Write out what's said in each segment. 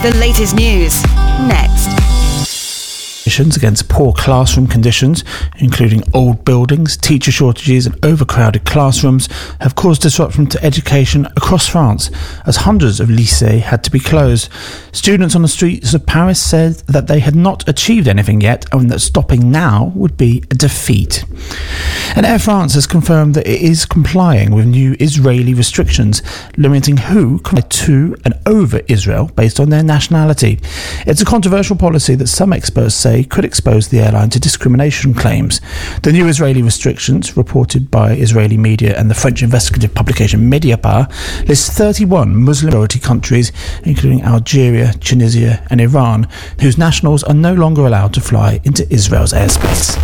the latest news, next. Against poor classroom conditions, including old buildings, teacher shortages and overcrowded classrooms, have caused disruption to education across France, as hundreds of lycées had to be closed. Students on the streets of Paris said that they had not achieved anything yet and that stopping now would be a defeat. And Air France has confirmed that it is complying with new Israeli restrictions limiting who can fly to and over Israel based on their nationality. It's a controversial policy that some experts say could expose the airline to discrimination claims. The new Israeli restrictions, reported by Israeli media and the French investigative publication Mediapart, lists 31 Muslim-majority countries, including Algeria, Tunisia and Iran, whose nationals are no longer allowed to fly into Israel's airspace.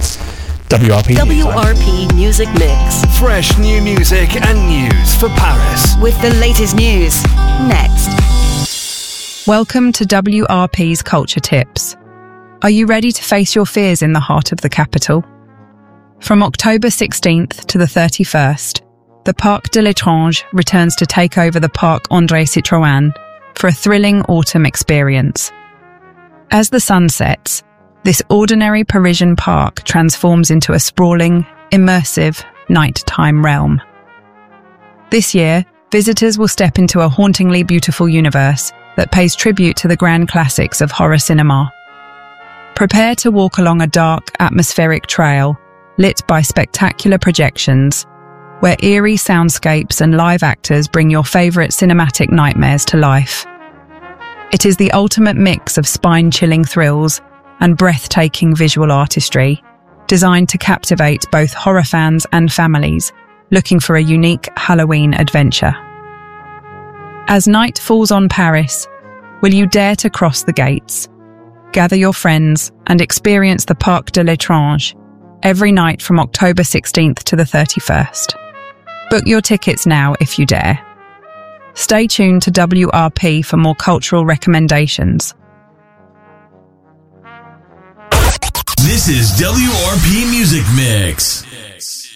WRP Music Mix. Fresh new music and news for Paris. With the latest news, next. Welcome to WRP's Culture Tips. Are you ready to face your fears in the heart of the capital? From October 16th to the 31st, the Parc de l'Étrange returns to take over the Parc André Citroën for a thrilling autumn experience. As the sun sets, this ordinary Parisian park transforms into a sprawling, immersive, nighttime realm. This year, visitors will step into a hauntingly beautiful universe that pays tribute to the grand classics of horror cinema. Prepare to walk along a dark, atmospheric trail lit by spectacular projections, where eerie soundscapes and live actors bring your favourite cinematic nightmares to life. It is the ultimate mix of spine-chilling thrills and breathtaking visual artistry, designed to captivate both horror fans and families looking for a unique Halloween adventure. As night falls on Paris, will you dare to cross the gates? Gather your friends and experience the Parc de l'Étrange every night from October 16th to the 31st. Book your tickets now if you dare. Stay tuned to WRP for more cultural recommendations. This is WRP Music Mix.